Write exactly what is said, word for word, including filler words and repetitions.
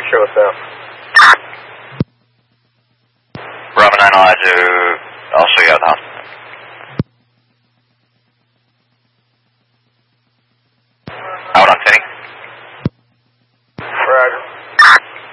Sure, what's up? Bravo nine, I'll do, I'll show you out the hospital. Out on Finney.